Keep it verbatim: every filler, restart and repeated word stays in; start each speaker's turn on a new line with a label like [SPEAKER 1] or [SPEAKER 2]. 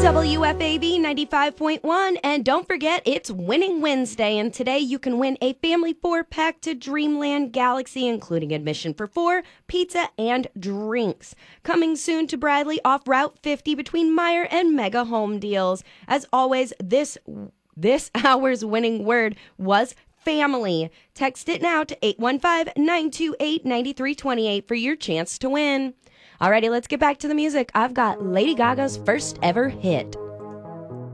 [SPEAKER 1] W F A B ninety-five point one, and don't forget it's Winning Wednesday, and today you can win a family four-pack to Dreamland Galaxy, including admission for four, pizza, and drinks. Coming soon to Bradley off Route fifty between Meyer and Mega Home Deals. As always, this this hour's winning word was family. Text it now to eight one five, nine two eight, nine three two eight for your chance to win. Alrighty, let's get back to the music. I've got Lady Gaga's first ever hit.